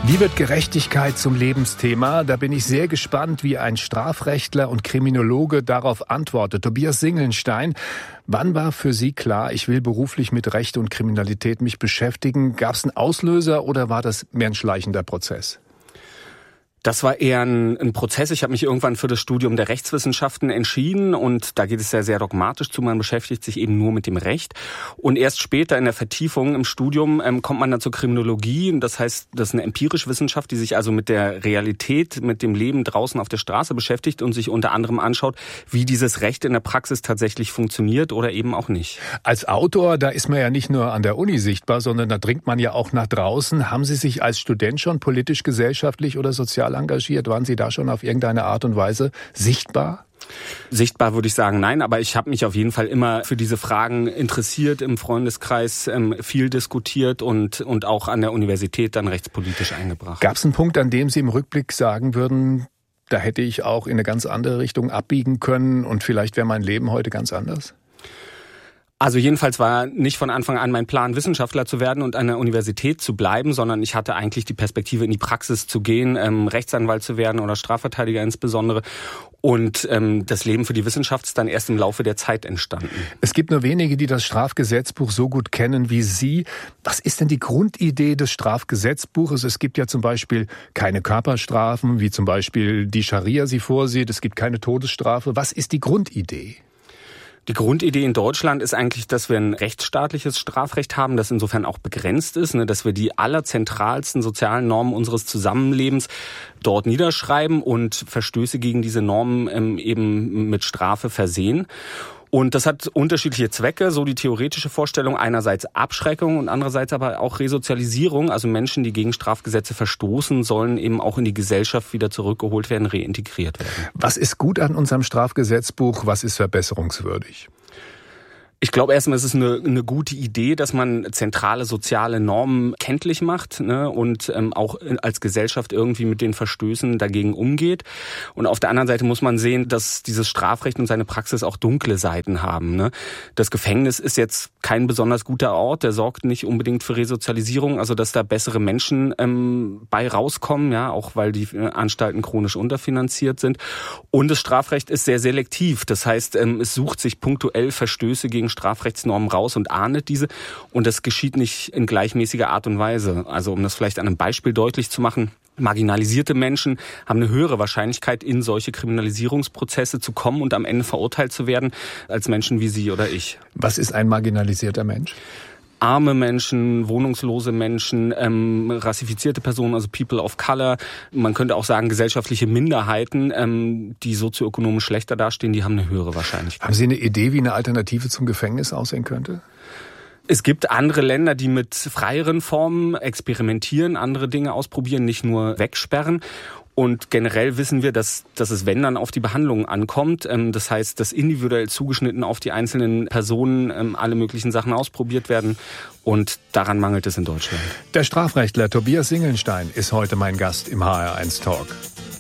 Wie wird Gerechtigkeit zum Lebensthema? Da bin ich sehr gespannt, wie ein Strafrechtler und Kriminologe darauf antwortet. Tobias Singelnstein, wann war für Sie klar, ich will beruflich mit Recht und Kriminalität mich beschäftigen? Gab es einen Auslöser oder war das mehr ein schleichender Prozess? Das war eher ein Prozess. Ich habe mich irgendwann für das Studium der Rechtswissenschaften entschieden und da geht es sehr dogmatisch zu. Man beschäftigt sich eben nur mit dem Recht. Und erst später in der Vertiefung im Studium kommt man dann zur Kriminologie. Und das heißt, das ist eine empirische Wissenschaft, die sich also mit der Realität, mit dem Leben draußen auf der Straße beschäftigt und sich unter anderem anschaut, wie dieses Recht in der Praxis tatsächlich funktioniert oder eben auch nicht. Als Autor, da ist man ja nicht nur an der Uni sichtbar, sondern da dringt man ja auch nach draußen. Haben Sie sich als Student schon politisch, gesellschaftlich oder sozial engagiert? Waren Sie da schon auf irgendeine Art und Weise sichtbar? Sichtbar würde ich sagen, nein, aber ich habe mich auf jeden Fall immer für diese Fragen interessiert, im Freundeskreis viel diskutiert und auch an der Universität dann rechtspolitisch eingebracht. Gab es einen Punkt, an dem Sie im Rückblick sagen würden, da hätte ich auch in eine ganz andere Richtung abbiegen können und vielleicht wäre mein Leben heute ganz anders? Also jedenfalls war nicht von Anfang an mein Plan, Wissenschaftler zu werden und an der Universität zu bleiben, sondern ich hatte eigentlich die Perspektive, in die Praxis zu gehen, Rechtsanwalt zu werden oder Strafverteidiger insbesondere. Und das Leben für die Wissenschaft ist dann erst im Laufe der Zeit entstanden. Es gibt nur wenige, die das Strafgesetzbuch so gut kennen wie Sie. Was ist denn die Grundidee des Strafgesetzbuches? Es gibt ja zum Beispiel keine Körperstrafen, wie zum Beispiel die Scharia sie vorsieht. Es gibt keine Todesstrafe. Was ist die Grundidee? Die Grundidee in Deutschland ist eigentlich, dass wir ein rechtsstaatliches Strafrecht haben, das insofern auch begrenzt ist, dass wir die allerzentralsten sozialen Normen unseres Zusammenlebens dort niederschreiben und Verstöße gegen diese Normen eben mit Strafe versehen. Und das hat unterschiedliche Zwecke, so die theoretische Vorstellung, einerseits Abschreckung und andererseits aber auch Resozialisierung. Also Menschen, die gegen Strafgesetze verstoßen, sollen eben auch in die Gesellschaft wieder zurückgeholt werden, reintegriert werden. Was ist gut an unserem Strafgesetzbuch? Was ist verbesserungswürdig? Ich glaube erstmal, es ist eine gute Idee, dass man zentrale soziale Normen kenntlich macht, und auch als Gesellschaft irgendwie mit den Verstößen dagegen umgeht. Und auf der anderen Seite muss man sehen, dass dieses Strafrecht und seine Praxis auch dunkle Seiten haben. Das Gefängnis ist jetzt kein besonders guter Ort, der sorgt nicht unbedingt für Resozialisierung, also dass da bessere Menschen bei rauskommen, ja, auch weil die Anstalten chronisch unterfinanziert sind. Und das Strafrecht ist sehr selektiv, das heißt, es sucht sich punktuell Verstöße gegen Strafrechtsnormen raus und ahndet diese. Und das geschieht nicht in gleichmäßiger Art und Weise. Also um das vielleicht an einem Beispiel deutlich zu machen, marginalisierte Menschen haben eine höhere Wahrscheinlichkeit, in solche Kriminalisierungsprozesse zu kommen und am Ende verurteilt zu werden, als Menschen wie Sie oder ich. Was ist ein marginalisierter Mensch? Arme Menschen, wohnungslose Menschen, rassifizierte Personen, also People of Color. Man könnte auch sagen, gesellschaftliche Minderheiten, die sozioökonomisch schlechter dastehen, die haben eine höhere Wahrscheinlichkeit. Haben Sie eine Idee, wie eine Alternative zum Gefängnis aussehen könnte? Es gibt andere Länder, die mit freieren Formen experimentieren, andere Dinge ausprobieren, nicht nur wegsperren. Und generell wissen wir, dass es, wenn dann, auf die Behandlung ankommt. Das heißt, dass individuell zugeschnitten auf die einzelnen Personen alle möglichen Sachen ausprobiert werden. Und daran mangelt es in Deutschland. Der Strafrechtler Tobias Singelnstein ist heute mein Gast im HR1 Talk.